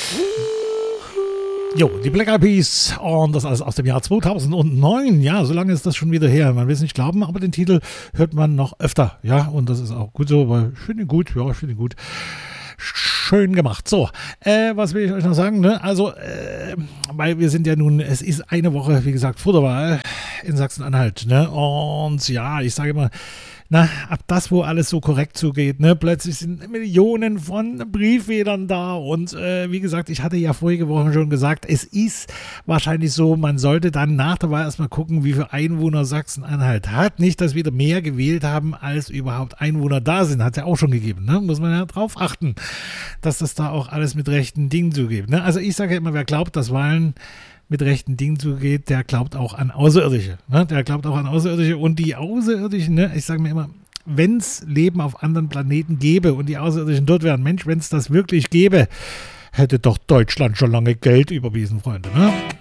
Jo, die Black Eyed Peas und das alles aus dem Jahr 2009. Ja, so lange ist das schon wieder her. Man will es nicht glauben, aber den Titel hört man noch öfter. Ja, und das ist auch gut so, weil ich finde ihn gut. Ja, ich finde ihn gut. Schön gemacht. So, was will ich euch noch sagen? Ne? Also, weil wir sind ja nun, es ist eine Woche, wie gesagt, vor der Wahl in Sachsen-Anhalt. Ne? Und ja, ich sage immer, na, ab das, wo alles so korrekt zugeht, ne, plötzlich sind Millionen von Brieffedern da und wie gesagt, ich hatte ja vorige Woche schon gesagt, es ist wahrscheinlich so, man sollte dann nach der Wahl erstmal gucken, wie viele Einwohner Sachsen-Anhalt hat. Nicht, dass wieder mehr gewählt haben, als überhaupt Einwohner da sind, hat es ja auch schon gegeben, ne? Muss man ja drauf achten, dass das da auch alles mit rechten Dingen zugeht. Ne? Also ich sage ja immer, wer glaubt, dass Wahlen mit rechten Dingen zugeht, der glaubt auch an Außerirdische. Ne? Der glaubt auch an Außerirdische. Und die Außerirdischen, ne? Ich sage mir immer, wenn es Leben auf anderen Planeten gäbe und die Außerirdischen dort wären, Mensch, wenn es das wirklich gäbe, hätte doch Deutschland schon lange Geld überwiesen, Freunde. Ne?